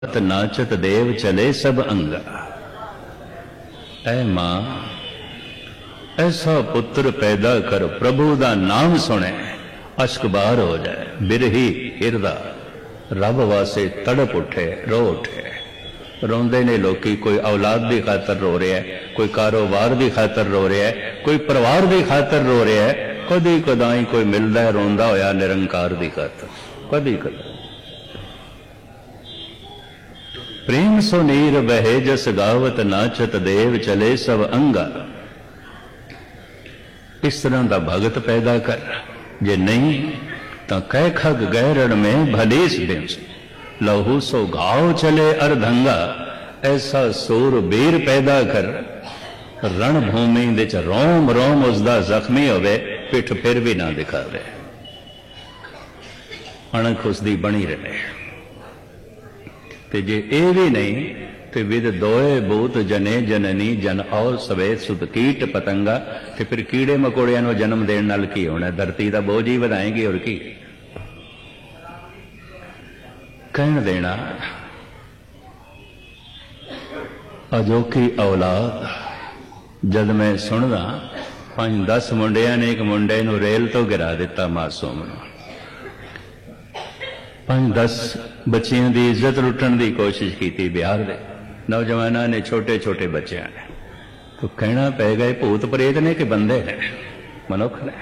नाचत देव चले सब अंगा। ऐ मां ऐसा पुत्र पैदा कर प्रभु दा नाम सुने अश्क बार हो जाए बिरही हिरदा रब वासे तड़प उठे रो उठे। रोंदे ने लोकी कोई औलाद की खातर रो रहा है, कोई कारोबार की खातर रो रहा है, कोई परिवार की खातर रो रहा है, कदी कदाई कोई मिलता है रोंदा होया निरंकार की खातर कदी कदा। प्रेम सो नीर बहे जस गावत नाचत देव चले सब अंगा। इस तरह का भगत पैदा कर, जे नहीं तो कह खग गैरण में भलेस बिंस लहू सो घाव चले अर्धंगा। ऐसा सूर बीर पैदा कर रणभूमि दे च रोम रोम उसका जख्मी होवे पिठ फिर भी ना दिखावे, अणख उसकी बनी रहे। ते जे ए भी नहीं तो विद दोए बूत जने जननी जन और सवेत सुत कीट पतंगा। ते फिर कीड़े मकोड़िया को जन्म देने नाल की होना, धरती का बोझ ही बढ़ाएंगे और की कहन देना। अजोकी औलाद जद मैं सुनदा 5-10 मुंडिया ने एक मुंडे नूं रेल तो गिरा दिता मासूम नूं। 5-10 बच्चियों की इज्जत लुटन की कोशिश की बिहार के नौजवानों ने, छोटे छोटे बच्चों ने। तो कहना पै गए भूत प्रेत ने कि बंदे ने मनुख ने।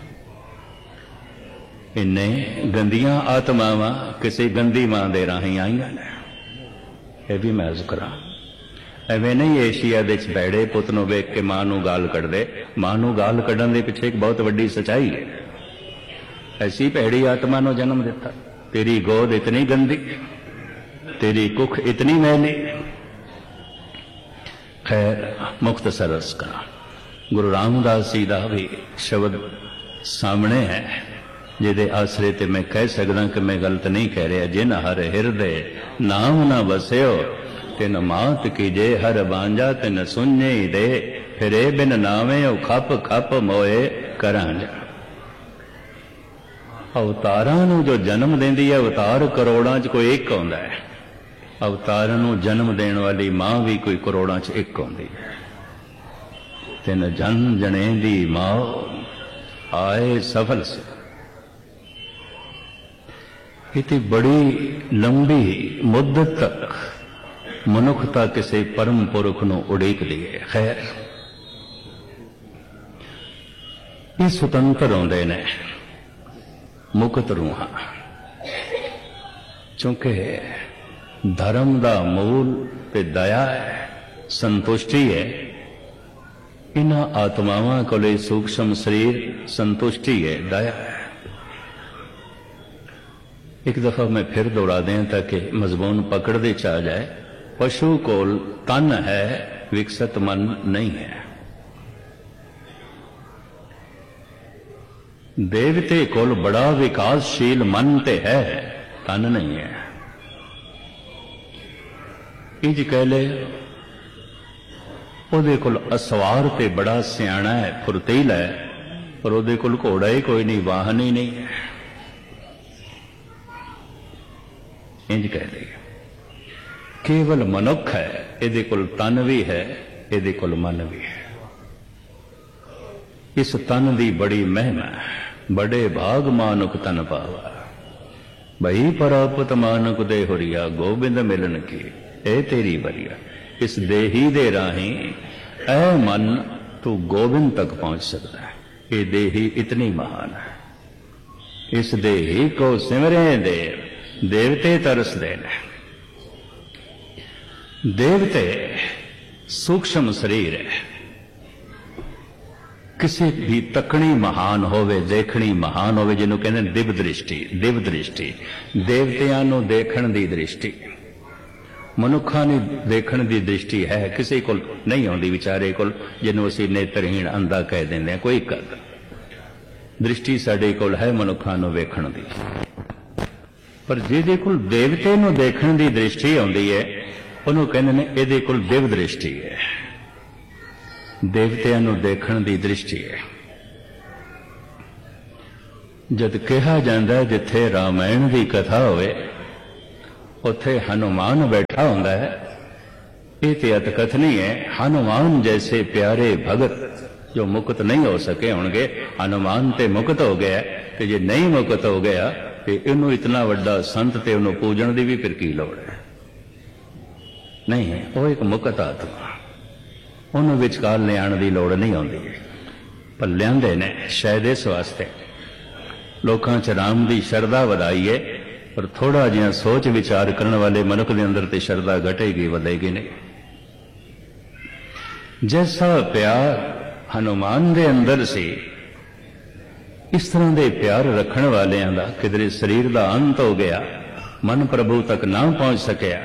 इन्ने गंदियां आत्मावां किसी गंदी मां दे राही आईयां ने, यह भी मैं करा। एवें नहीं एशिया दे बैड़े पुत नूं वेख के मां नूं गाल कढ़ दे। मां नूं गाल कढ़न दे पिछे एक बहुत वड्डी सच्चाई है। ऐसी भैड़ी आत्मा नूं जन्म दिता। तेरी गोद इतनी गंदी, तेरी कुख इतनी मैली। खैर मुख्तसर अर्ज करा, गुरु रामदास जी का भी शब्द सामने है जिहदे आसरे ते मैं कह सकदा कि मैं गलत नहीं कह रहा। जिन हर हिरदे नाम न बस्यो तिन मात कीजे हर बांझा तिन सुने ही दे। फिरे बिन नावे ओ खप खप मोए करांजा। अवतारां नूं जो जन्म देंदी है, अवतार करोड़ां च कोई एक आउंदा है। अवतारां नूं जन्म देने वाली मां भी कोई करोड़ां च एक आउंदी है। तिन जन जने दी मां आए सफल से। इतनी बड़ी लंबी मुद्दत तक मनुखता किसी परम पुरख नूं उड़ीक दी है। खैर ये सुतंत्र होंदे ने मुक्त रूहां, चूंकि धर्म का मूल ते दया है, संतुष्टि है। इन्हां आत्मावां कोले सूक्ष्म शरीर संतुष्टि है, दया है। एक दफा मैं फिर दोहरा दें ताकि मजमून पकड़ दे आ जाए। पशु कोल तन है, विकसित मन नहीं है। देवते कोल बड़ा विकासशील मन ते है, तन नहीं है। इंज कह ले ओदे कोल असवार ते बड़ा सियाणा है, फुर्तीला है, पर ओदे कोल घोड़ा ही कोई नहीं, वाहन ही नहीं है। इंज कह ले केवल मनुख है, इहदे कोल तन भी है, इहदे कोल मन भी है। इस तन की बड़ी महिमा, बड़े भाग मानुक तन पावा। बही परापत मानुक दे हुरिया गोबिंद मिलन की ए तेरी बरिया। इस देही दे राही ऐ मन तू गोबिंद तक पहुंच सकता है। ये देही इतनी महान है। इस देही को सिमरे देव, देवते तरस देने। देवते सूक्ष्म शरीर है। किसी भी तकनी महान होवे, देखनी महान होवे, जिन्हों कहते हैं दिव्य दृष्टि। दिव्य दृष्टि देवतियां नूं देखण दी दृष्टि, मनुखा ने देखण दी दृष्टि है। किसी को नहीं आउंदी विचारे को, जिन्हों असीं नेत्रहीन अंधा कह देंदे हैं। कोई कर दृष्टि साडे कोल है मनुखा नूं वेखण दी, पर जिहदे कोल देवते नूं देखण दी दृष्टि आउंदी है उन्होंने कहते हैं इहदे कोल दिव्य दृष्टि है। देवतियां नूं देखण दी दृष्टि है। जद कहा जाता है जिथे रामायण की कथा होवे उत्थे हनुमान बैठा हुंदा है। ये तो अतकथनी है। हनुमान जैसे प्यारे भगत जो मुक्त नहीं हो सके होंगे, हनुमान ते मुक्त हो गया, ते जे नहीं मुक्त हो गया तो इनू इतना वड्डा संत ते उन्होंने पूजन की भी फिर की लोड़ है? नहीं, वो एक मुक्त आत्मा, उन्होंने विचकार लियाण की लोड़ नहीं आती, पर लियाते ने शायद इस वास्ते लोगों च राम की शरधा वधाई है, पर थोड़ा जिहा सोच विचार करने वाले मनुख के अंदर तो शरधा घटेगी, बढ़ेगी नहीं। जैसा प्यार हनुमान दे अंदर से, इस तरह के प्यार रखने वालियां दा किधरे शरीर का अंत हो गया, मन प्रभु तक ना पहुंच सकिया,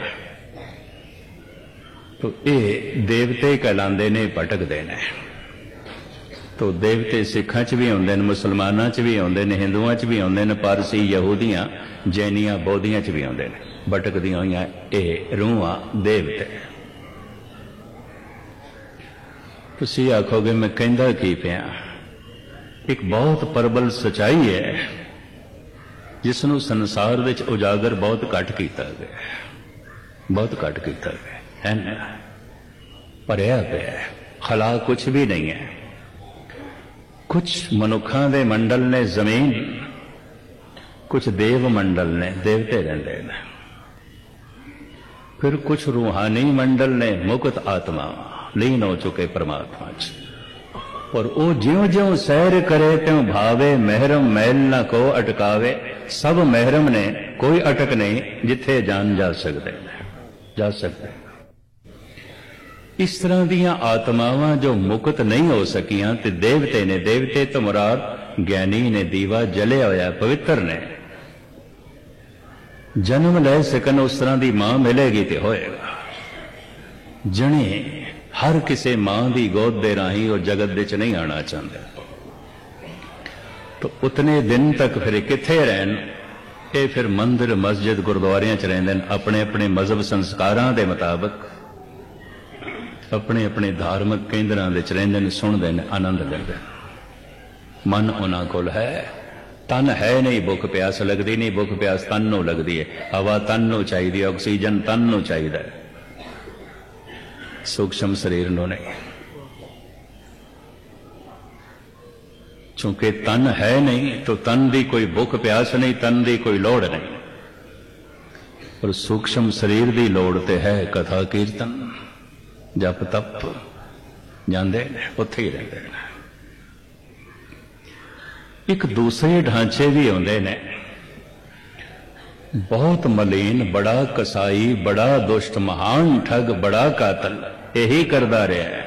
तो ये देवते कहलाते ने, भटकते ने। तो देवते सिखां च भी आउंदे ने, मुसलमानां च भी आउंदे ने, हिंदुआं च भी आउंदे ने, पारसी यहूदियां जैनियां बौद्धियां च भी आउंदे ने। भटकदियां होइयां ये रूहां देवते। तुसीं आखोगे मैं कहंदा की पिया, एक बहुत प्रबल सच्चाई है जिसनों संसार विच उजागर बहुत घट कीता गया, बहुत घट कीता गया है ना, भरिया पिया, खला कुछ भी नहीं है। कुछ मनुखा दे मंडल ने जमीन, कुछ देव मंडल ने, देवते रहंदे ने, फिर कुछ रूहानी मंडल ने, मुक्त आत्मा लीन हो चुके परमात्मा च। और वो ज्यों ज्यों सैर करे त्यों भावे, महरम मैल न को अटकावे। सब महरम ने, कोई अटक नहीं, जिथे जान जा सकते, जा सकते। इस तरह दियां आत्मावां जो मुक्त नहीं हो सकियां ते देवते ने, देवते तो मुराद ज्ञानी ने, दीवा जलिया होया पवित्र ने, जन्म ले सकन उस तरह की मां मिलेगी तो होएगा। जने हर किसी मां की गोद दे राही और जगत विच नहीं आना चाहते, तो उतने दिन तक फिर किथे रहन? ये फिर मंदिर मस्जिद गुरुद्वारियां च रहिंदे ने, अपने अपने मजहब संस्कारां दे मुताबक अपने अपने धार्मिक केंद्रां विच रहिंदे ने, सुणदे ने, आनंद लैंदे। मन उन्हां कोल है, तन है नहीं, भुख प्यास लगती नहीं, भुख प्यास तन नूं लगदी है, हवा तन नूं चाहीदी, ऑक्सीजन तन नूं चाहीदा है, सूक्ष्म शरीर नूं नहीं। चूंकि तन है नहीं तो तन की कोई भुख प्यास नहीं, तन की कोई लोड़ नहीं, पर सूक्ष्म शरीर की लोड़ तो है। कथा कीर्तन जप तप जांदे ने, उत्थे ही रहिंदे ने। एक दूसरे ढांचे भी आउंदे ने, बहुत मलीन, बड़ा कसाई, बड़ा दुष्ट, महान ठग, बड़ा कातल, यही करदा रहा है।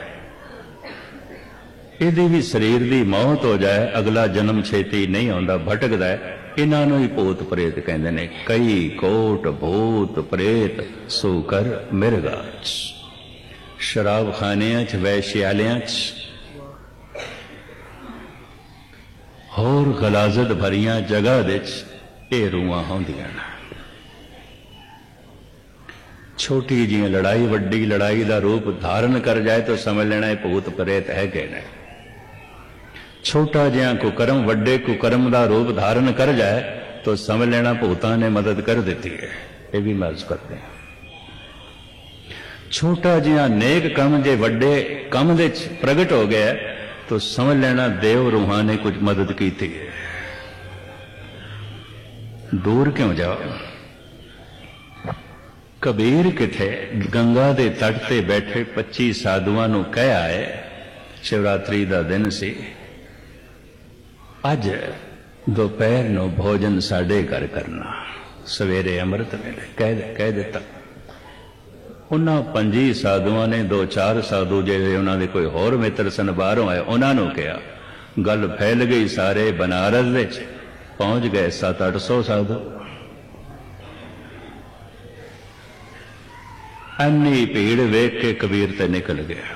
यदि भी शरीर की मौत हो जाए, अगला जन्म छेती नहीं आता, भटकदा है। इन्हों ही भूत प्रेत कहते हैं। कई कोट भूत प्रेत सूकर मिर्गा, शराब खानियां च, वैश्यालियां च, होर गलाजत भरिया जगह ये रूहां होंदियां ने। छोटी जी लड़ाई वड्डी लड़ाई का रूप धारण कर जाए तो समझ लेना है भूत प्रेत है कि नहीं। छोटा जिहा कुकर्म वड्डे कुकर्म का रूप धारण कर जाए तो समझ लेना भूतां ने मदद कर दी है। ये भी महज करते हैं। छोटा जिहा नेक कम जे वड्डे कम दे प्रगट हो गया तो समझ लेना देव रूहां ने कुछ मदद की थी। दूर क्यों जाओ। कबीर किथे गंगा दे तट ते बैठे 25 साधुआं नूं कह आए, शिवरात्रि दा दिन सी, अज दोपहर नूं भोजन साडे घर करना, सवेरे अमृत वेले कह दिता। उन्हां 25 साधुआं ने 2-4 साधु जिहड़े उन्हां दे कोई होर मित्र सन बाहरों आए, उन्हां नूं कहा। गल फैल गई, सारे बनारस विच पहुंच गए 700-800 साधु। अन्नी भीड़ वेख के कबीर ते निकल गया।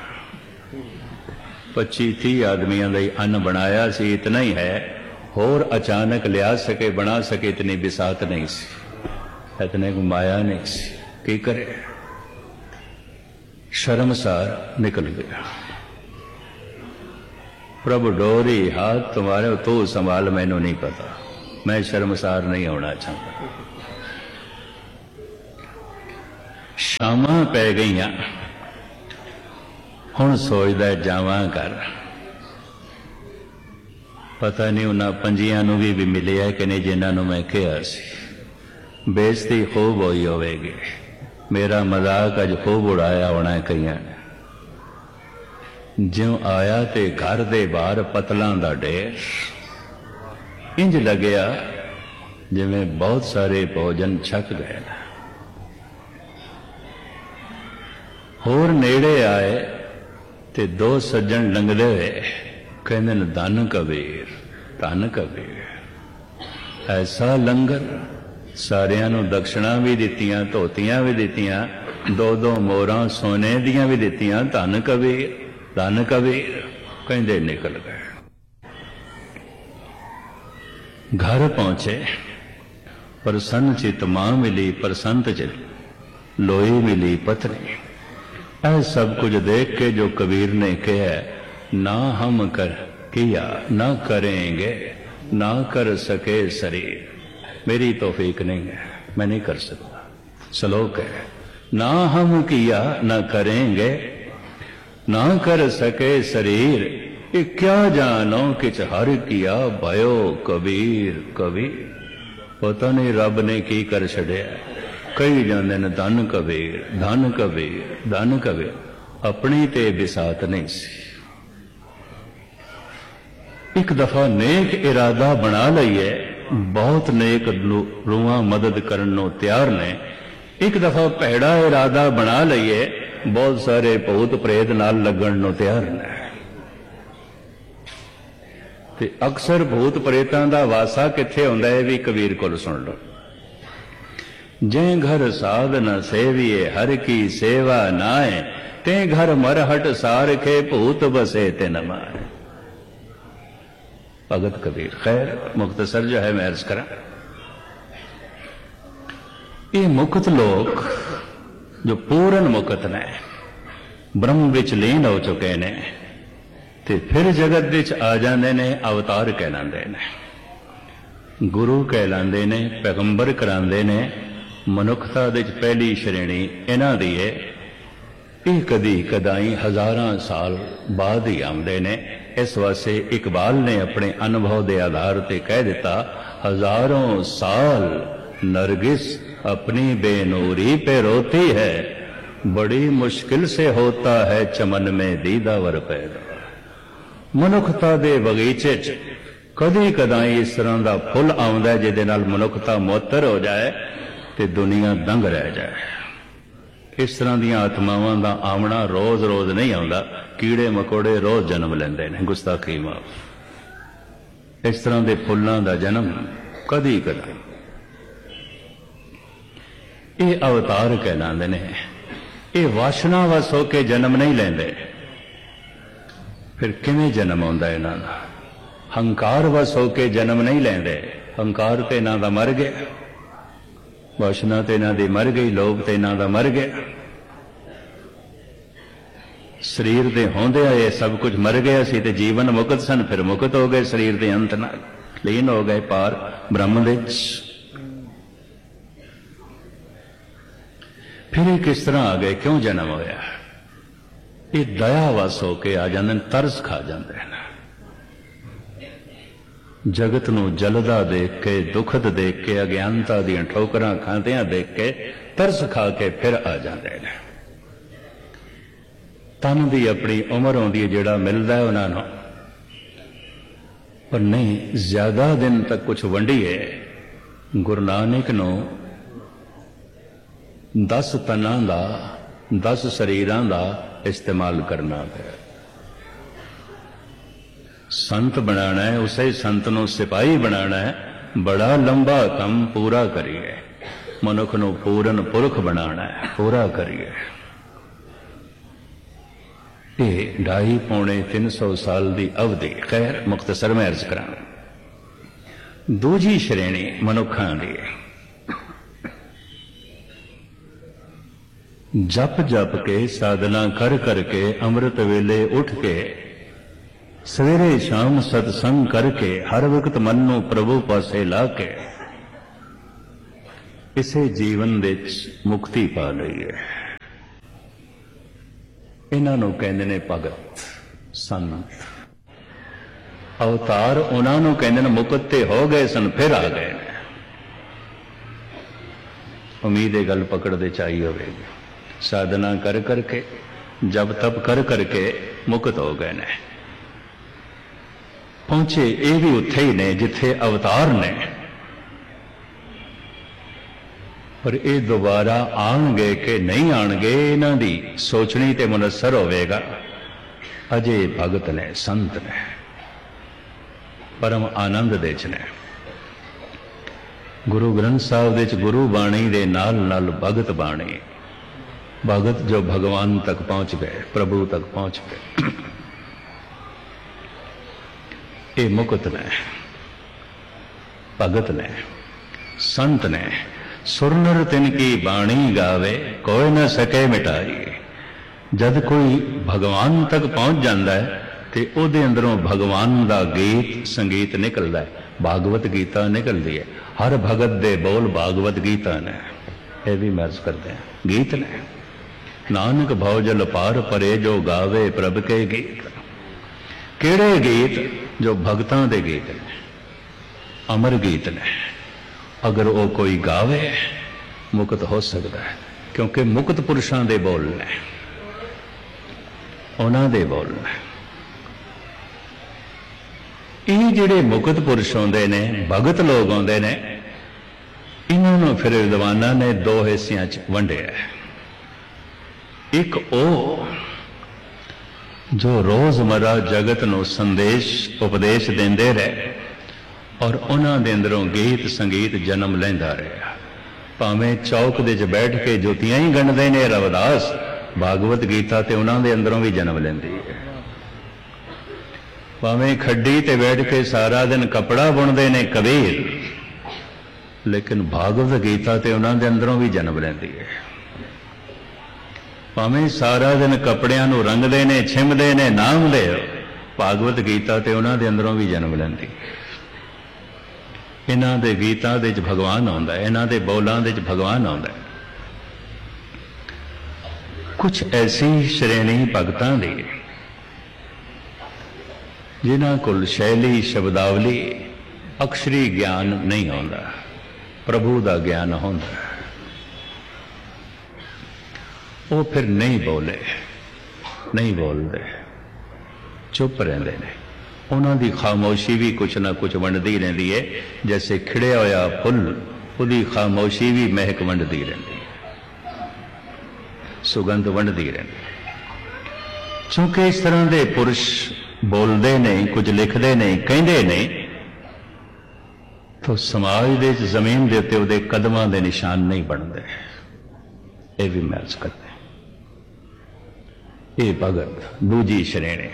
25-30 आदमियों का अन्न बनाया सी, इतना ही है, होर अचानक लिया सके बना सके इतनी बिसात नहीं सी, इतने को माया नहीं सी। की करे, शर्मसार निकल गया। प्रभु डोरी हाथ तुम्हारे, तो संभाल, मैनू नहीं पता, मैं शर्मसार नहीं होना चाहता। ਸ਼ਾਮਾਂ ਪੈ ਗਈਆਂ, ਹੁਣ ਸੋਚਦਾ ਜਾਵਾਂ ਘਰ। ਪਤਾ ਨਹੀਂ ਉਹਨਾਂ ਪੰਜੀਆਂ ਨੂੰ ਵੀ ਮਿਲਿਆ ਕਿ ਨਹੀਂ ਜਿਨ੍ਹਾਂ ਨੂੰ ਮੈਂ ਕਿਹਾ ਸੀ। ਬੇਇੱਜ਼ਤੀ ਖੂਬ ਹੋਈ ਹੋਵੇਗੀ, ਮੇਰਾ ਮਜ਼ਾਕ ਅੱਜ ਖੂਬ ਉਡਾਇਆ ਹੋਣਾ ਕਈਆਂ ਨੇ। ਜਿਉਂ ਆਇਆ ਤੇ ਘਰ ਦੇ ਬਾਹਰ ਪਤਲਾਂ ਦਾ ਢੇਰ, ਇੰਜ ਲੱਗਿਆ ਜਿਵੇਂ ਬਹੁਤ ਸਾਰੇ ਭੋਜਨ ਛਕ ਗਏ। ਹੋਰ ਨੇੜੇ ਆਏ ਤੇ ਦੋ ਸੱਜਣ ਲੰਘਦੇ ਹੋਏ ਕਹਿੰਦੇ ਨੇ, ਧੰਨ ਕਬੀਰ, ਧੰਨ ਕਬੀਰ। ਐਸਾ ਲੰਗਰ, ਸਾਰਿਆਂ ਨੂੰ ਦਕਸ਼ਣਾ ਵੀ ਦਿੱਤੀਆਂ, ਧੋਤੀਆਂ ਵੀ ਦਿੱਤੀਆਂ, ਦੋ ਦੋ ਮੋਹਰਾਂ ਸੋਨੇ ਦੀਆਂ ਵੀ ਦਿੱਤੀਆਂ। ਧੰਨ ਕਬੀਰ, ਧੰਨ ਕਬੀਰ ਕਹਿੰਦੇ ਨਿਕਲ ਗਏ। घर पहुंचे, प्रसन्न चित मां मिली, प्रसन्नत चित लोई मिली पत्नी। ऐ सब कुछ देख के जो कबीर ने कहा, ना हम कर किया ना करेंगे, ना कर सके शरीर, मेरी तौफीक नहीं है, मैं नहीं कर सकता। श्लोक है, ना हम किया ना करेंगे, ना कर सके शरीर, ये क्या जानो किच हर किया भयो कबीर कबीर। पता नहीं रब ने की कर छड़िया। कई जाते ने धन कबीर, धन कबीर, धन कबीर, अपनी ते बिसात नहीं सी। एक दफा नेक इरादा बना लईए, बहुत नेक रूहां मदद करन नूं तैयार ने। एक दफा भैड़ा इरादा बना लईए, बहुत सारे भूत प्रेत नाल लगन नूं तैयार ने। ते अक्सर भूत प्रेतां दा वासा किथे हुंदा है, भी कबीर कोल सुन लो। जे घर साध न सेविए, हर की सेवा नाए, ते घर मरहट सारखे, भूत बसे ते न माए। भगत कबीर। खैर मुख्तसर जो है मैं अर्ज करा, ये मुक्त लोग जो पूर्ण मुक्त ने, ब्रह्म विच लीन हो चुके ने, ते फिर जगत विच आ जाते ने, अवतार कहलाते ने, गुरु कहलाते ने, पैगंबर कराते ने। मनुखता विच पहली श्रेणी इन्हां दी है। ये कदी कदाई हज़ारां साल बाद ही आउंदे ने। इस वास्ते इकबाल ने अपने अनुभव के आधार पर कह दिता, हजारों साल नरगिस अपनी बेनूरी पे रोती है, बड़ी मुश्किल से होता है चमन में दीदावर पैदा। मनुखता दे बगीचे च कदी कदाई इस तरह का फुल आउंदा है जिहदे नाल मनुखता मुअत्तर हो जाए ते दुनिया दंग रह जाए। इस तरह दीयां आत्मावां दा आमना रोज रोज नहीं आउंदा। कीड़े मकोड़े रोज जन्म लैंदे ने, गुस्ताखी माफ। इस तरह के फुल्लां दा जन्म कदी कदाई। ये अवतार कहलांदे ने। ये वासना वस होके जन्म नहीं लैंदे। फिर किवें जन्म आउंदा इन्हां दा? हंकार वस होके जन्म नहीं लैंदे। हंकार ते इन्हां दा मर गया, वासना ते इन्हां दी मर गई, लोभ ते इन्हां दा मर गया। शरीर दे होंदिया ये सब कुछ मर गया सी ते जीवन मुक्त सन, फिर मुक्त हो गए शरीर दे अंत नाल, लीन हो गए पार ब्रह्म विच। फिर ये किस तरह आ गए, क्यों जन्म होया? ये दया वस होके आ जाते, तरस खा जाते हैं। जगत नूं जलदा देख के, दुखद देख के, अज्ञानता दी ठोकरां खांदियां देख के तरस खा के फिर आ जाते हैं। तन दी अपनी उम्र आउंदी है, जिहड़ा मिलदा है उन्हां नूं, पर नहीं ज्यादा दिन तक कुछ वंडीए। गुरु नानक नूं 10 तनां दा, 10 शरीरां दा इस्तेमाल करना है। संत बनाना है, उसे संत नूं सिपाही बनाना है। बड़ा लंबा काम पूरा करिए। मनुख नूं पूरन पुरख बनाना है, पूरा करिए। ये 250-300 साल की अवधि। खैर मुख्तसर में अर्ज करा। दूजी श्रेणी मनुखां दी, जप जप के, साधना कर करके, अमृत वेले उठ के, सवेरे शाम सत्संग करके, हर वक्त मन नूं प्रभु पासे ला के, इसे जीवन विच मुक्ति पा लई है। ਇਹਨਾਂ ਨੂੰ ਕਹਿੰਦੇ ਨੇ ਭਗਤ ਸੰਤ। ਅਵਤਾਰ ਉਹਨਾਂ ਨੂੰ ਕਹਿੰਦੇ ਨੇ ਮੁਕਤ ਤੇ ਹੋ ਗਏ ਸਨ, ਫਿਰ ਆ ਗਏ ਨੇ। ਉਮੀਦ ਇਹ ਗੱਲ ਪਕੜਦੇ ਚਾਹੀ ਹੋਵੇਗੀ। ਸਾਧਨਾ ਕਰ ਕਰਕੇ, ਜਬ ਤਪ ਕਰ ਕਰਕੇ ਮੁਕਤ ਹੋ ਗਏ ਨੇ। ਪਹੁੰਚੇ ਇਹ ਵੀ ਉੱਥੇ ਹੀ ਨੇ ਜਿੱਥੇ ਅਵਤਾਰ ਨੇ, ਪਰ ਇਹ ਦੁਬਾਰਾ ਆਉਣਗੇ ਕਿ ਨਹੀਂ ਆਉਣਗੇ ਇਹਨਾਂ ਦੀ ਸੋਚਣੀ ਤੇ ਮੁਨੱਸਰ ਹੋਵੇਗਾ। ਅਜੇ ਭਗਤ ਨੇ, ਸੰਤ ਨੇ, ਪਰਮ ਆਨੰਦ ਦੇ ਚ ਨੇ। ਗੁਰੂ ਗ੍ਰੰਥ ਸਾਹਿਬ ਦੇ ਚ ਗੁਰੂ ਬਾਣੀ ਦੇ ਨਾਲ ਨਾਲ ਭਗਤ ਬਾਣੀ, ਭਗਤ ਜੋ ਭਗਵਾਨ ਤੱਕ ਪਹੁੰਚ ਗਏ, ਪ੍ਰਭੂ ਤੱਕ ਪਹੁੰਚ ਗਏ, ਇਹ ਮੁਕਤ ਨੇ, ਭਗਤ ਨੇ, ਸੰਤ ਨੇ। ਸੁਰਨਰ ਤਿਨ ਕੀ ਬਾਣੀ ਗਾਵੇ, ਕੋਈ ਨਾ ਸਕੇ ਮਿਟਾਈ। ਜਦ ਕੋਈ ਭਗਵਾਨ ਤੱਕ ਪਹੁੰਚ ਜਾਂਦਾ ਹੈ ਤੇ ਉਹਦੇ ਅੰਦਰੋਂ ਭਗਵਾਨ ਦਾ ਗੀਤ ਸੰਗੀਤ ਨਿਕਲਦਾ ਹੈ, ਭਾਗਵਤ ਗੀਤਾ ਨਿਕਲਦੀ ਹੈ। ਹਰ ਭਗਤ ਦੇ ਬੋਲ ਭਾਗਵਤ ਗੀਤਾ ਨੇ, ਇਹ ਵੀ ਮਰਜ਼ ਕਰਦੇ हैं, ਗੀਤ ਨੇ। ਨਾਨਕ ਭਉ ਜਲ ਪਾਰ ਪਰੇ ਜੋ ਗਾਵੇ ਪ੍ਰਭ ਕੇ ਗੀਤ। ਕਿਹੜੇ ਗੀਤ? ਜੋ ਭਗਤਾਂ ਦੇ ਗੀਤ ਨੇ, ਅਮਰ ਗੀਤ ਨੇ। ਅਗਰ ਉਹ ਕੋਈ ਗਾਵੇ ਮੁਕਤ ਹੋ ਸਕਦਾ ਹੈ, ਕਿਉਂਕਿ ਮੁਕਤ ਪੁਰਸ਼ਾਂ ਦੇ ਬੋਲ ਨੇ, ਉਹਨਾਂ ਦੇ ਬੋਲ ਨੇ। ਇਹ ਜਿਹੜੇ ਮੁਕਤ ਪੁਰਸ਼ ਆਉਂਦੇ ਨੇ, ਭਗਤ ਲੋਕ ਆਉਂਦੇ ਨੇ, ਇਹਨਾਂ ਨੂੰ ਫਿਰ ਵਿਦਵਾਨਾਂ ਨੇ ਦੋ ਹਿੱਸਿਆਂ 'ਚ ਵੰਡਿਆ। ਇੱਕ ਉਹ ਜੋ ਰੋਜ਼ਮਰਾ ਜਗਤ ਨੂੰ ਸੰਦੇਸ਼ ਉਪਦੇਸ਼ ਦਿੰਦੇ ਰਹੇ ਔਰ ਉਹਨਾਂ ਦੇ ਅੰਦਰੋਂ ਗੀਤ ਸੰਗੀਤ ਜਨਮ ਲੈਂਦਾ ਰਿਹਾ। ਭਾਵੇਂ ਚੌਕ ਦੇ 'ਚ ਬੈਠ ਕੇ ਜੋਤੀਆਂ ਹੀ ਗੰਢਦੇ ਨੇ ਰਵਿਦਾਸ, ਭਾਗਵਤ ਗੀਤਾ ਤੇ ਉਹਨਾਂ ਦੇ ਅੰਦਰੋਂ ਵੀ ਜਨਮ ਲੈਂਦੀ ਹੈ। ਭਾਵੇਂ ਖੱਡੀ ਤੇ ਬੈਠ ਕੇ ਸਾਰਾ ਦਿਨ ਕੱਪੜਾ ਬੁਣਦੇ ਨੇ ਕਬੀਰ, ਲੇਕਿਨ ਭਾਗਵਤ ਗੀਤਾ ਤੇ ਉਹਨਾਂ ਦੇ ਅੰਦਰੋਂ ਵੀ ਜਨਮ ਲੈਂਦੀ ਹੈ। ਭਾਵੇਂ ਸਾਰਾ ਦਿਨ ਕੱਪੜਿਆਂ ਨੂੰ ਰੰਗਦੇ ਨੇ, ਛਿਮਦੇ ਨੇ, ਨਾਮ ਦੇ, ਭਾਗਵਤ ਗੀਤਾ ਤੇ ਉਹਨਾਂ ਦੇ ਅੰਦਰੋਂ ਵੀ ਜਨਮ ਲੈਂਦੀ ਹੈ। ਇਹਨਾਂ ਦੇ ਗੀਤਾਂ ਦੇ 'ਚ ਭਗਵਾਨ ਆਉਂਦਾ ਹੈ, ਇਹਨਾਂ ਦੇ ਬੋਲਾਂ ਦੇ 'ਚ ਭਗਵਾਨ ਆਉਂਦਾ ਹੈ। ਕੁਛ ਐਸੀ ਸ਼੍ਰੇਣੀ ਭਗਤਾਂ ਦੀ ਜਿਨ੍ਹਾਂ ਕੋਲ ਸ਼ੈਲੀ ਸ਼ਬਦਾਵਲੀ ਅਕਸ਼ਰੀ ਗਿਆਨ ਨਹੀਂ ਆਉਂਦਾ, ਪ੍ਰਭੂ ਦਾ ਗਿਆਨ ਹੁੰਦਾ। ਉਹ ਫਿਰ ਨਹੀਂ ਬੋਲੇ, ਨਹੀਂ ਬੋਲਦੇ, ਚੁੱਪ ਰਹਿੰਦੇ ਨੇ। ਉਹਨਾਂ ਦੀ ਖਾਮੋਸ਼ੀ ਵੀ ਕੁਛ ਨਾ ਕੁਛ ਵੰਡਦੀ ਰਹਿੰਦੀ ਹੈ। ਜੈਸੇ ਖਿੜਿਆ ਹੋਇਆ ਫੁੱਲ, ਉਹਦੀ ਖਾਮੋਸ਼ੀ ਵੀ ਮਹਿਕ ਵੰਡਦੀ ਰਹਿੰਦੀ ਹੈ, ਸੁਗੰਧ ਵੰਡਦੀ ਰਹਿੰਦੀ। ਕਿਉਂਕਿ ਇਸ ਤਰ੍ਹਾਂ ਦੇ ਪੁਰਸ਼ ਬੋਲਦੇ ਨਹੀਂ, ਕੁਝ ਲਿਖਦੇ ਨਹੀਂ, ਕਹਿੰਦੇ ਨਹੀਂ, ਤਾਂ ਸਮਾਜ ਦੇ ਜ਼ਮੀਨ ਦੇ ਉੱਤੇ ਉਹਦੇ ਕਦਮਾਂ ਦੇ ਨਿਸ਼ਾਨ ਨਹੀਂ ਬਣਦੇ। ਇਹ ਵੀ ਮਹਿਜ਼ ਕਰਦੇ। ਇਹ ਭਗਤ ਦੂਜੀ ਸ਼੍ਰੇਣੀ।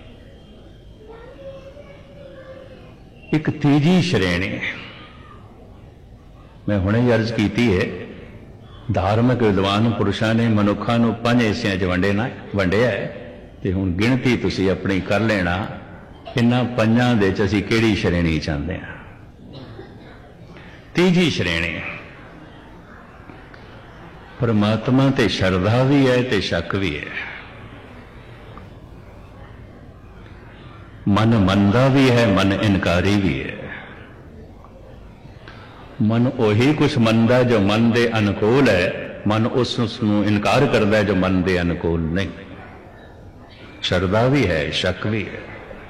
ਇੱਕ ਤੀਜੀ ਸ਼੍ਰੇਣੀ ਮੈਂ ਹੁਣੇ ਹੀ ਅਰਜ਼ ਕੀਤੀ ਹੈ। ਧਾਰਮਿਕ ਵਿਦਵਾਨ ਪੁਰਸ਼ਾਂ ਨੇ ਮਨੁੱਖਾਂ ਨੂੰ 5 ਹਿੱਸਿਆਂ 'ਚ ਵੰਡਿਆ ਹੈ, ਤੇ ਹੁਣ ਗਿਣਤੀ ਤੁਸੀਂ ਆਪਣੀ ਕਰ ਲੈਣਾ, ਇਹਨਾਂ 5 ਦੇ 'ਚ ਅਸੀਂ ਕਿਹੜੀ ਸ਼੍ਰੇਣੀ ਚਾਹੁੰਦੇ ਹਾਂ। ਤੀਜੀ ਸ਼੍ਰੇਣੀ ਪਰਮਾਤਮਾ ਤੇ ਸ਼ਰਧਾ ਵੀ ਹੈ ਤੇ ਸ਼ੱਕ ਵੀ ਹੈ। ਮਨ ਮੰਨਦਾ ਵੀ ਹੈ, ਮਨ ਇਨਕਾਰੀ ਵੀ ਹੈ। ਮਨ ਉਹੀ ਕੁਛ ਮੰਨਦਾ ਜੋ ਮਨ ਦੇ ਅਨੁਕੂਲ ਹੈ, ਮਨ ਉਸ ਨੂੰ ਇਨਕਾਰ ਕਰਦਾ ਹੈ ਜੋ ਮਨ ਦੇ ਅਨੁਕੂਲ ਨਹੀਂ। ਸ਼ਰਧਾ ਵੀ ਹੈ, ਸ਼ੱਕ ਵੀ ਹੈ।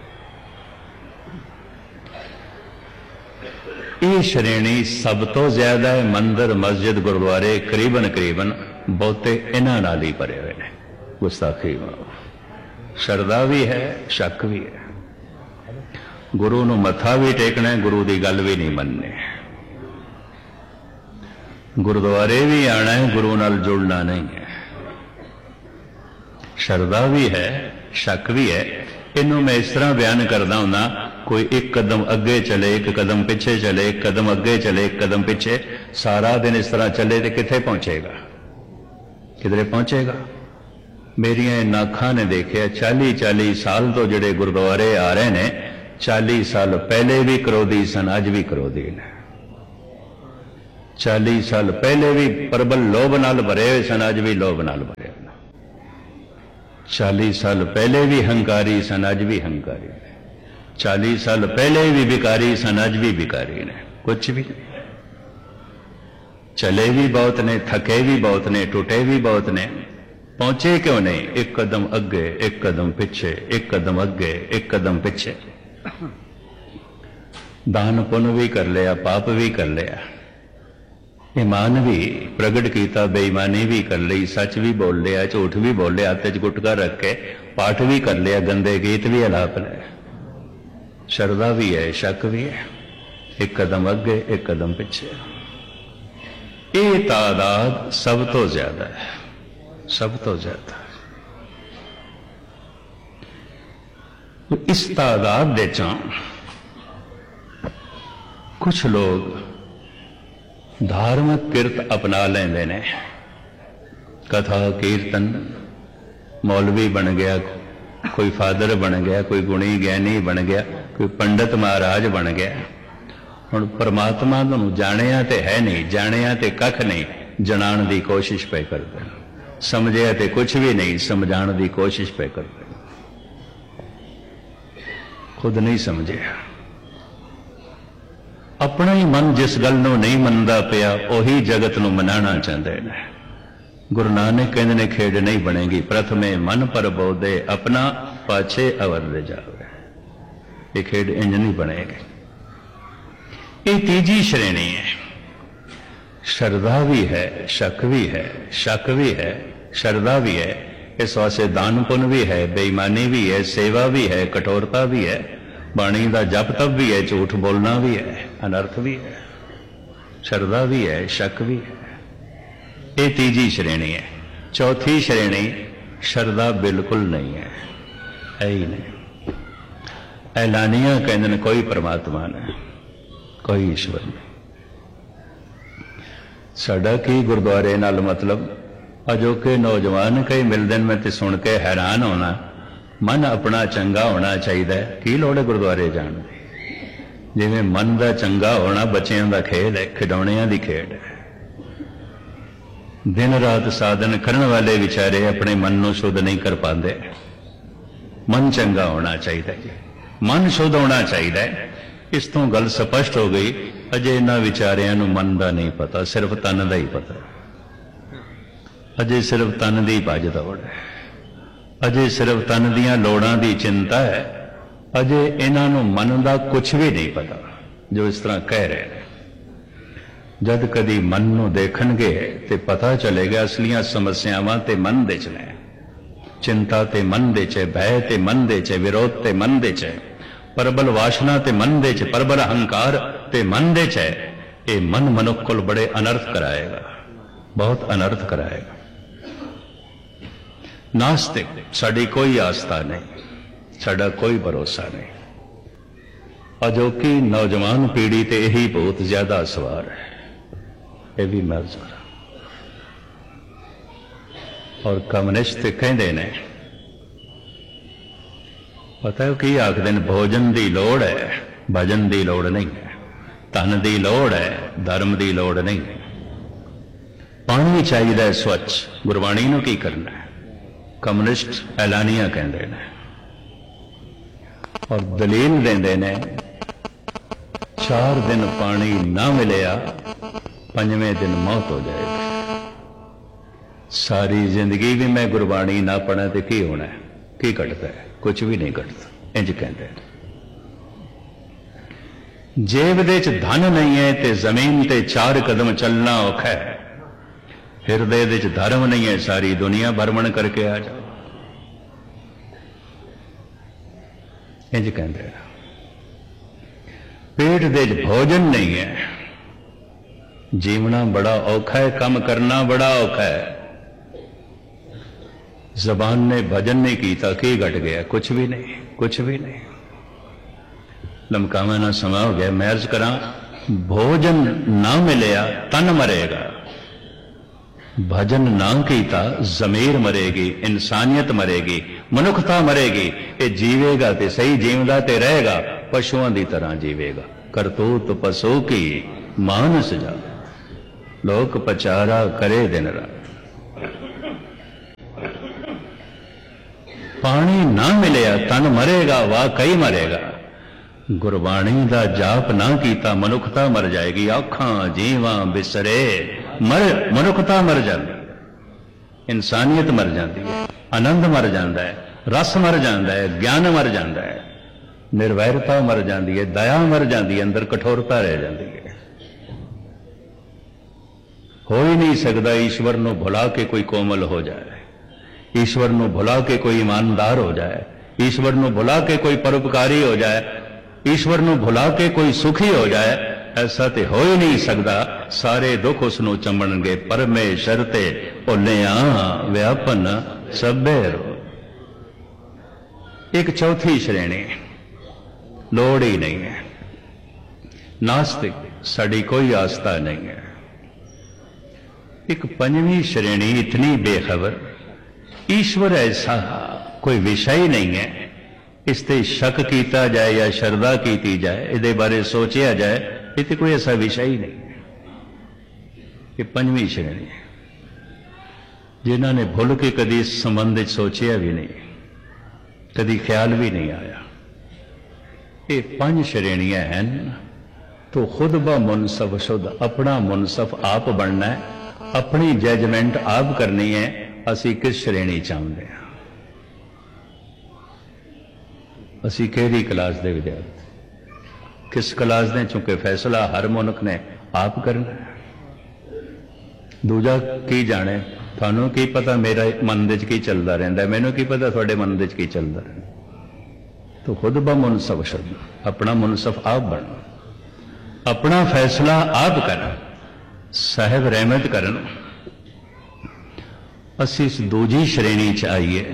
ਇਹ ਸ਼੍ਰੇਣੀ ਸਭ ਤੋਂ ਜ਼ਿਆਦਾ ਹੈ। ਮੰਦਰ ਮਸਜਿਦ ਗੁਰਦੁਆਰੇ ਕਰੀਬਨ ਬਹੁਤੇ ਇਹਨਾਂ ਨਾਲ ਹੀ ਭਰੇ ਹੋਏ ਨੇ। ਗੁਸਤਾਖੀ ਸ਼ਰਧਾ ਵੀ ਹੈ, ਸ਼ੱਕ ਵੀ ਹੈ। ਗੁਰੂ ਨੂੰ ਮੱਥਾ ਵੀ ਟੇਕਣਾ, ਗੁਰੂ ਦੀ ਗੱਲ ਵੀ ਨਹੀਂ ਮੰਨਣੀ। ਗੁਰਦੁਆਰੇ ਵੀ ਆਣਾ ਹੈ, ਗੁਰੂ ਨਾਲ ਜੁੜਨਾ ਨਹੀਂ ਹੈ। ਸ਼ਰਧਾ ਵੀ ਹੈ, ਸ਼ੱਕ ਵੀ ਹੈ। ਇਹਨੂੰ ਮੈਂ ਇਸ ਤਰ੍ਹਾਂ ਬਿਆਨ ਕਰਦਾ ਹੁੰਦਾ, ਕੋਈ ਇੱਕ ਕਦਮ ਅੱਗੇ ਚਲੇ, ਇੱਕ ਕਦਮ ਪਿੱਛੇ ਚਲੇ, ਇੱਕ ਕਦਮ ਅੱਗੇ ਚਲੇ, ਇੱਕ ਕਦਮ ਪਿੱਛੇ, ਸਾਰਾ ਦਿਨ ਇਸ ਤਰ੍ਹਾਂ ਚੱਲੇ ਤੇ ਕਿੱਥੇ ਪਹੁੰਚੇਗਾ? ਕਿਧਰੇ ਪਹੁੰਚੇਗਾ? ਮੇਰੀਆਂ ਇਹ ਅੱਖਾਂ ਨੇ ਦੇਖਿਆ 40 ਸਾਲ ਤੋਂ ਜਿਹੜੇ ਗੁਰਦੁਆਰੇ ਆ ਰਹੇ ਨੇ, 40 ਸਾਲ ਪਹਿਲੇ ਵੀ ਕਰੋਧੀ ਸਨ, ਅੱਜ ਵੀ ਕਰੋਧੀ ਨੇ। 40 ਸਾਲ ਪਹਿਲੇ ਵੀ ਪ੍ਰਬਲ ਲੋਭ ਨਾਲ ਭਰੇ ਹੋਏ ਸਨ, ਅੱਜ ਵੀ ਲੋਭ ਨਾਲ ਭਰੇ ਹੋਏ। 40 साल पहले भी हंकारी सन, अज भी हंकारी ने। 40 साल पहले भी भिकारी सन, अज भी भिकारी ने। कुछ भी नहीं। चले भी बहुत ने, थके भी बहुत ने, टुटे भी बहुत ने, पहुंचे क्यों नहीं? एक कदम अगे, एक कदम पीछे, एक कदम अगे, एक कदम पीछे। दान पुण्य भी कर लिया, पाप भी कर लिया, ईमान भी प्रगट किया, बेईमानी भी कर ली, सच भी बोल लिया, झूठ भी बोल लिया, हथ च गुटका रख के पाठ भी कर लिया, गंदे गीत भी अलाप लिया, शरदा भी है, शक भी है। एक कदम अगे, एक कदम पीछे। ये तादाद सब तो ज्यादा है, सब तो ज्यादा। तो इस तादाद दे चों कुछ लोग धार्मिक किरत अपना लेंदे ने, कथा कीर्तन, मौलवी बन गया, कोई फादर बन गया, कोई गुणी ज्ञानी बन गया, कोई पंडित महाराज बन गया। हुण परमात्मा नूं जाणिया ते है नहीं, जाणिया ते कख नहीं, जणाण दी कोशिश पे करदे ने। समझिया ते कुछ भी नहीं, समझाण दी कोशिश पे करदे ने। खुद नहीं समझिया। अपना ही मन जिस गल नूं नहीं मनदा पिया, उही जगत नूं मनाना चाहते ने। गुरु नानक कहंदे ने खेड नहीं बनेगी, प्रथमे मन पर बोधे, अपना पाछे अवर ले जावे। ये खेड इंज नहीं बनेगी। ये तीजी श्रेणी है। श्रद्धा भी है, शक भी है, शक भी है, श्रद्धा भी है। इस वास्ते दान पुण्य भी है, बेईमानी भी है, सेवा भी है, कठोरता भी है, बाणी का जप तप भी है, झूठ बोलना भी है, अनर्थ भी है, श्रद्धा भी है, शक भी है। ये तीजी श्रेणी है। चौथी श्रेणी श्रद्धा बिल्कुल नहीं है, है ही नहीं। ऐलानिया कहते हैं कोई परमात्मा नहीं, कोई ईश्वर नहीं। साडा की गुरुद्वारे नाल मतलब अजोके नौजवान कई मिलते मैं तो सुन के हैरान होना, मन अपना चंगा होना चाहिए, की लोड़ है गुरुद्वारे जाने की? जिवें मन का चंगा होना बच्चों का खेल है, खिडौणियां की खेड है। दिन रात साधन करने वाले विचारे अपने मन को शुद्ध नहीं कर पाते। मन चंगा होना चाहिए, मन शुद्ध होना चाहिए। इस तो गल स्पष्ट हो गई। अजे इन्हां विचारियां नूं मन का नहीं पता, सिर्फ तन का ही पता। अजे सिर्फ तन की भज दौड़ है, अजे सिर्फ तन दियां लोड़ां की चिंता है। अजे इन्हां नूं मन का कुछ भी नहीं पता जो इस तरह कह रहे हैं। जद कदी मन नूं देखणगे ते पता चलेगा असलियां समस्यावां ते मन दे च ने। चिंता ते मन दे च, भय ते मन दे च, विरोध ते मन दे च, परबल वासना ते मन दे च, परबल अहंकार ते मन दे च। ये मन मनुख को बड़े अनर्थ कराएगा, बहुत अनर्थ कराएगा। नास्तिक साड़ी कोई आस्था नहीं, साड़ा कोई भरोसा नहीं। अजोकी नौजवान पीढ़ी ते यही बहुत ज्यादा सवार है, ये भी मैं करा। और कम्युनिस्ट कहते ने, पता है कि आखदे ने, भोजन की लोड़ है, भजन की लोड़ नहीं है। धन की लोड़ है, धर्म की लोड़ नहीं है। पानी चाहिए स्वच्छ, गुरबाणी नूं की करना है? कम्युनिस्ट ऐलानिया कहते हैं और दलील देंदे ने, 4 दिन पानी ना मिलिया, 5वें दिन मौत हो जाएगी। सारी जिंदगी भी मैं गुरबाणी ना पढ़ा तो की होना है? की घटता है? कुछ भी नहीं घटता। इंज कहते हैं। जेब दे च धन नहीं है ते जमीन ते 4 कदम चलना औखा है। हिरदे दे च धर्म नहीं है, सारी दुनिया भ्रमण करके आ जाओ। इंज कहते हैं। पेट दे च भोजन नहीं है, जीवना बड़ा औखा है, काम करना बड़ा औखा है। जबान ने भजन नहीं किया, की घट गया? कुछ भी नहीं, कुछ भी नहीं। लमकावा ना समा हो गया। मैं अर्ज करा, भोजन ना मिलया तन मरेगा, भजन ना किया जमीर मरेगी, इंसानियत मरेगी, मनुखता मरेगी। ये जीवेगा ते सही, जीवदा ते रहेगा, पशुओं की तरह जीवेगा। करतूत पशु की मानस जा, लोक पचारा करे दिन रात। पानी ना मिलिया तन मरेगा, वाकई मरेगा। गुरबाणी दा जाप ना कीता मनुखता मर जाएगी। आखां जीवां बिसरे मनुखता मर जाती, इंसानियत मर जाती है, आनंद मर जाता है, रस मर जाता है, ज्ञान मर जाता है, निर्वैरता मर जाती है, दया मर जाती है, अंदर कठोरता रह जाती है। हो ही नहीं सकता ईश्वर को भुला के कोई कोमल हो जाए, ईश्वर को भुला के कोई ईमानदार हो जाए, ईश्वर को भुला के कोई परोपकारी हो जाए, ईश्वर को भुला के कोई सुखी हो जाए। ऐसा तो हो ही नहीं सकता। सारे दुख उसनों चंबणगे, परमेश्वर ते भुलिया व्यापन सभे रो। एक चौथी श्रेणी लोड़ ही नहीं है, नास्तिक, साड़ी कोई आस्था नहीं है। एक पंजवीं श्रेणी इतनी बेखबर, ईश्वर ऐसा कोई विषय ही नहीं है, इसते शक किया जाए या श्रद्धा की जाए, इहदे बारे सोचा जाए, ये कोई ऐसा विषय ही नहीं है। ये पंजवीं श्रेणी है जिन्होंने भुल के कभी इस संबंध सोचा भी नहीं, कभी ख्याल भी नहीं आया। ये 5 श्रेणियां हैं। तो खुद ब मुनसफ शुद्ध, अपना मुनसफ आप बनना है, अपनी जजमेंट आप करनी है। असी किस श्रेणी चाहते हैं, असी केड़ी क्लास के विद्यार्थी, किस क्लास ने, चूंकि फैसला हर मनुख ने आप करना है। दूजा की जाने, थानू की पता मेरा मन विच की चलता रहिंदा है, मैनू की पता तुहाडे मन विच की चलता रहिंदा। तो खुद ब मुनसफ शुद्ध, अपना मुनसफ आप बन, अपना फैसला आप कर, साहिब रहमत करन। असी इस दूजी श्रेणी च आईए।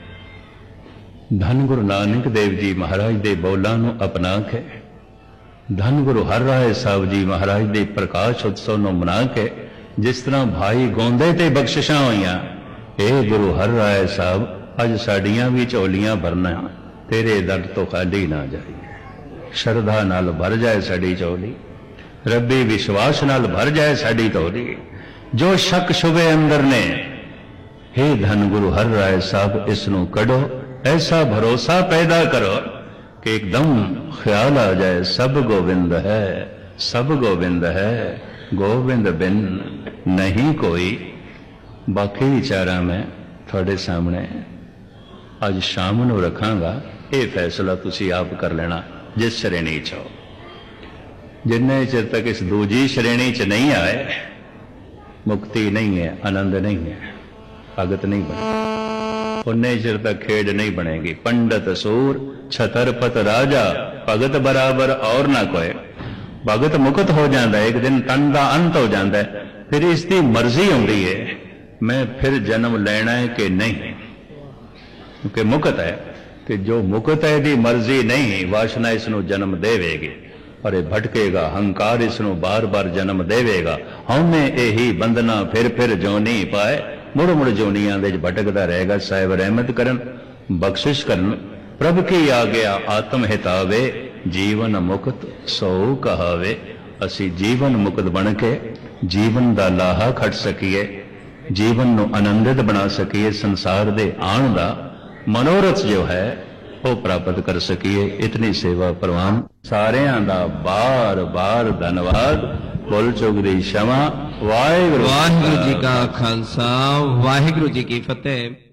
धन गुरु नानक देव जी महाराज दे बोलां नूं अपना के, धन गुरु हर राय साहब जी महाराज दे प्रकाश उत्सव नूं मना के, जिस तरह भाई गोंदे ते बख्शिशां होईयां, ए गुरु हर राय साहब अज साडियां भी झोलियां भरना, तेरे दर तो खाली ना जाइए। श्रद्धा नाल भर जाए साडी झोली, रब्बी विश्वास नाल भर जाए साडी झोली। जो शक शुबे अंदर ने, हे धन गुरु हर राय साहब इसनूं कढो, ऐसा भरोसा पैदा करो कि एकदम ख्याल आ जाए सब गोविंद है, सब गोविंद है, गोविंद बिन नहीं कोई। बाकी विचारा मैं थोड़े सामने अज शाम नूं रखांगा। ये फैसला तुसी आप कर लेना जिस श्रेणी च हो। जिन्ने चिर तक इस दूजी श्रेणी च नहीं आए, मुक्ति नहीं है, आनंद नहीं है, भगत नहीं बने, उन्ने चिर तक खेड नहीं बनेगी। पंडित सूर छतरपत राजा, भगत बराबर और ना कोई। भगत मुक्त हो जाता है, एक दिन तन का अंत हो जाता है, फिर इसकी मर्जी आती है मैं फिर जन्म लेना है कि नहीं, क्योंकि मुक्त है। कि जो मुक्त है दी मर्जी नहीं, वासना इसनों जन्म देवेगी और ये भटकेगा, हंकार इसनों बार बार जन्म देवेगा। हमें यही बंधना फिर जोनी पाए, मुड़ मुड़ जोनियां दे भटकदा रहेगा। साहिब रहमत करन, बख्शिश करन, प्रभ की आज्ञा आत्म हितावे, जीवन मुक्त सो कहावे। असी जीवन मुक्त बन के जीवन दा लाहा खट सकीए, जीवन नू आनंदित बना सकीए, संसार दे आण दा मनोरथ जो है वो प्राप्त कर सकीए। इतनी सेवा प्रवान सारियां दा बार बार धन्यवाद। भुल चुक दी क्षमा। वाहिगुरु जी का खालसा, वाहिगुरु जी की फतेह।